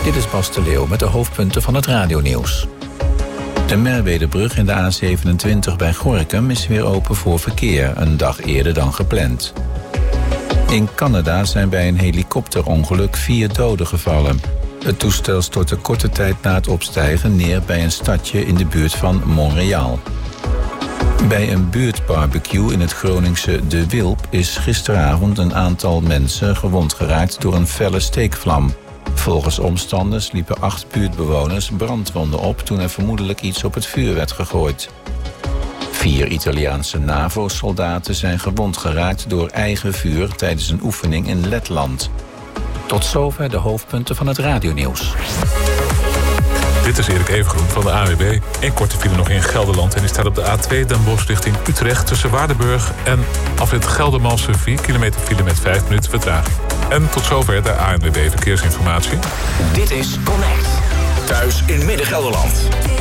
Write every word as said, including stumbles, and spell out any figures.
Dit is Bas de Leeuw met de hoofdpunten van het radionieuws. De Merwedebrug in de A zevenentwintig bij Gorinchem is weer open voor verkeer, een dag eerder dan gepland. In Canada zijn bij een helikopterongeluk vier doden gevallen. Het toestel stortte korte tijd na het opstijgen neer bij een stadje in de buurt van Montreal. Bij een buurtbarbecue in het Groningse De Wilp is gisteravond een aantal mensen gewond geraakt door een felle steekvlam. Volgens omstanders liepen acht buurtbewoners brandwonden op toen er vermoedelijk iets op het vuur werd gegooid. Vier Italiaanse NAVO-soldaten zijn gewond geraakt door eigen vuur tijdens een oefening in Letland. Tot zover de hoofdpunten van het radionieuws. Dit is Erik Evengroen van de A W B. Een korte file nog in Gelderland en die staat op de A twee Den Bosch richting Utrecht tussen Waardenburg en afrit Geldermalsen vier kilometer file met vijf minuten vertraging. En tot zover de A N W B Verkeersinformatie. Dit is Connect. Thuis in Midden-Gelderland.